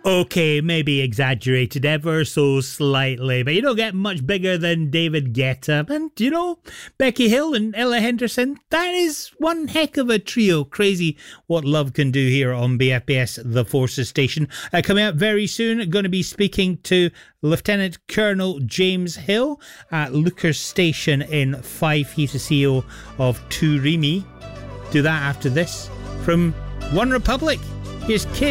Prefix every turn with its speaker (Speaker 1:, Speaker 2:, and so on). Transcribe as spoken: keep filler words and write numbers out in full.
Speaker 1: Okay, maybe exaggerated ever so slightly, but you don't get much bigger than David Guetta. And, you know, Becky Hill and Ella Henderson, that is one heck of a trio. Crazy what love can do here on B F B S The Forces Station. Uh, coming up very soon, going to be speaking to Lieutenant Colonel James Hill at Lukers Station in Fife. He's the C E O of Turimi. Do that after this. From One Republic, here's Kid.